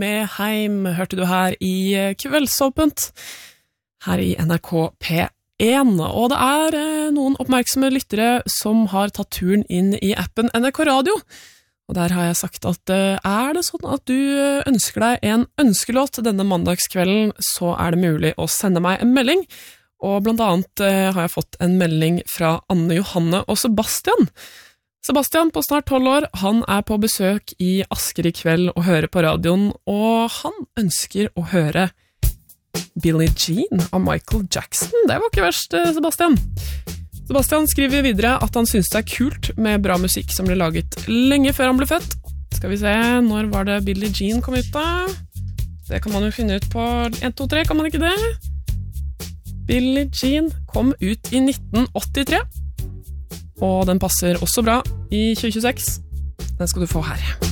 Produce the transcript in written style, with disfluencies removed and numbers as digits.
med Heim hørte du her i Kveldsåpent, her i NRK P1. Og det noen oppmerksomme lyttere som har tatt turen inn i appen NRK Radio. Og der har jeg sagt at det sånn at du ønsker deg en ønskelåt denne mandagskvelden, så det mulig å sende meg en melding. Og blant annet har jeg fått en melding fra Anne Johanne og Sebastian. Sebastian på snart 12 år, han på besøk i Asker i kveld og hører på radioen, og han ønsker å høre Billie Jean av Michael Jackson. Det var ikke verst, Sebastian. Sebastian skriver videre at han synes det kult med bra musikk som ble laget lenge før han ble født. Skal vi se, når var det Billie Jean kom ut da? Det kan man jo finne ut på 1, 2, 3, kan man ikke det? Billie Jean kom ut i 1983. Og den passer også bra i 2026. Den skal du få her.